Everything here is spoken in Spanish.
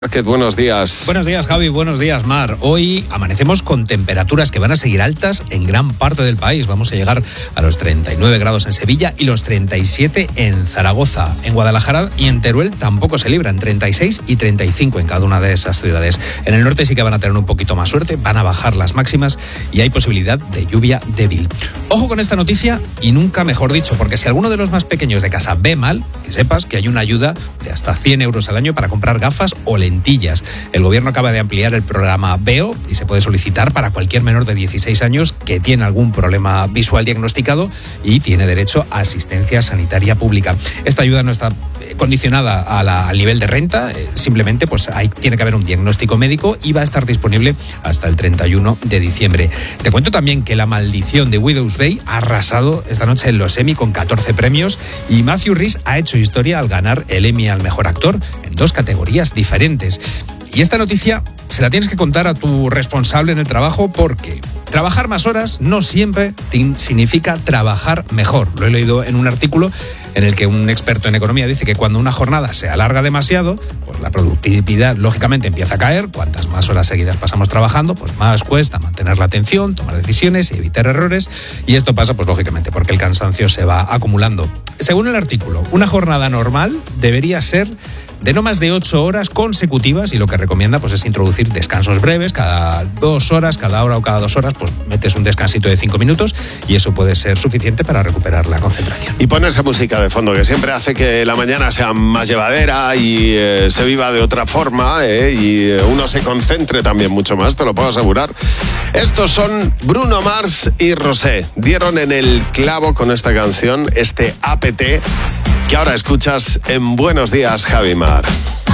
Buenos días. Buenos días, Javi. Buenos días, Mar. Hoy amanecemos con temperaturas que van a seguir altas en gran parte del país. Vamos a llegar a los 39 grados en Sevilla y los 37 en Zaragoza. En Guadalajara y en Teruel tampoco se libran, 36 y 35 en cada una de esas ciudades. En el norte sí que van a tener un poquito más suerte, van a bajar las máximas y hay posibilidad de lluvia débil. Ojo con esta noticia y nunca mejor dicho, porque si alguno de los más pequeños de casa ve mal, que sepas que hay una ayuda de hasta 100 euros al año para comprar gafas o lentillas. El gobierno acaba de ampliar el programa Veo y se puede solicitar para cualquier menor de 16 años que tiene algún problema visual diagnosticado y tiene derecho a asistencia sanitaria pública. Esta ayuda no está condicionada al nivel de renta, simplemente pues tiene que haber un diagnóstico médico y va a estar disponible hasta el 31 de diciembre. Te cuento también que La maldición de Widow's Bay ha arrasado esta noche en los Emmy con 14 premios y Matthew Rhys ha hecho historia al ganar el Emmy al mejor actor en 2 categorías diferentes. Y esta noticia se la tienes que contar a tu responsable en el trabajo porque trabajar más horas no siempre significa trabajar mejor. Lo he leído en un artículo en el que un experto en economía dice que cuando una jornada se alarga demasiado, pues la productividad lógicamente empieza a caer. Cuantas más horas seguidas pasamos trabajando, pues más cuesta mantener la atención, tomar decisiones y evitar errores. Y esto pasa, pues lógicamente, porque el cansancio se va acumulando. Según el artículo, una jornada normal debería ser de no más de 8 horas consecutivas y lo que recomienda pues es introducir descansos breves, cada 2 horas, cada hora o cada 2 horas, pues metes un descansito de 5 minutos y eso puede ser suficiente para recuperar la concentración. Y pon esa música de fondo que siempre hace que la mañana sea más llevadera y se viva de otra forma y uno se concentre también mucho más, te lo puedo asegurar. Estos son Bruno Mars y Rosé. Dieron en el clavo con esta canción, este APT, que ahora escuchas en Buenos Días, Javi Mar.